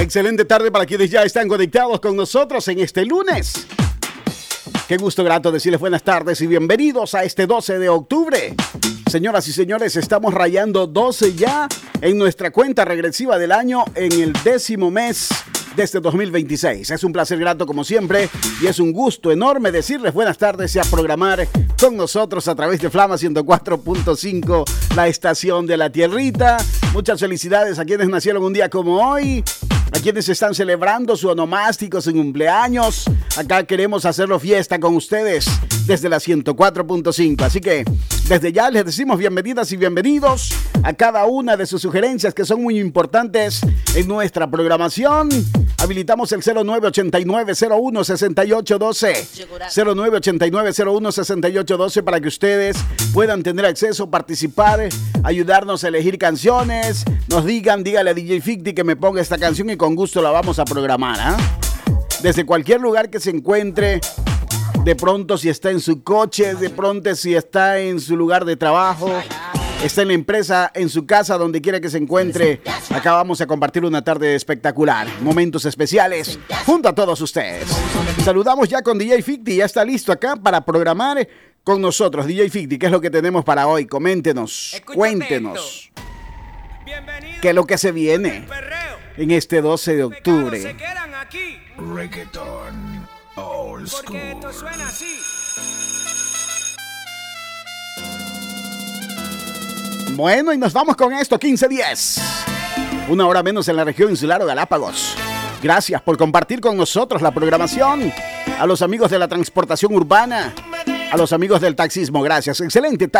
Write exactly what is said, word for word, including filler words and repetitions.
Excelente tarde para quienes ya están conectados con nosotros en este lunes. Qué gusto grato decirles buenas tardes y bienvenidos a este doce de octubre. Señoras y señores, estamos rayando doce ya en nuestra cuenta regresiva del año en el décimo mes de este dos mil veintiséis. Es un placer grato como siempre y es un gusto enorme decirles buenas tardes y a programar con nosotros a través de Flama ciento cuatro punto cinco, la estación de la tierrita. Muchas felicidades a quienes nacieron un día como hoy, a quienes están celebrando su onomástico, su cumpleaños. Acá queremos hacerlo fiesta con ustedes desde la ciento cuatro punto cinco. Así que desde ya les decimos bienvenidas y bienvenidos a cada una de sus sugerencias que son muy importantes en nuestra programación. Habilitamos el cero nueve ochenta y nueve cero uno sesenta y ocho doce. cero nueve ochenta y nueve cero uno sesenta y ocho doce para que ustedes puedan tener acceso, participar, ayudarnos a elegir canciones. Nos digan, dígale a D J Ficti que me ponga esta canción y con gusto la vamos a programar, ¿eh? Desde cualquier lugar que se encuentre, de pronto si está en su coche, de pronto si está en su lugar de trabajo, está en la empresa, en su casa, donde quiera que se encuentre, acá vamos a compartir una tarde espectacular, momentos especiales junto a todos ustedes. Saludamos ya con D J Ficti, ya está listo acá para programar con nosotros. D J Ficti, ¿qué es lo que tenemos para hoy? Coméntenos, Escúchate cuéntenos esto. ¿Qué es lo que se viene en este doce de octubre? Se quedan aquí. Reggaeton old school. Porque esto suena así. Bueno, y nos vamos con esto, quince diez. Una hora menos en la región insular o Galápagos. Gracias por compartir con nosotros la programación. A los amigos de la transportación urbana, a los amigos del taxismo, gracias. Excelente tarde.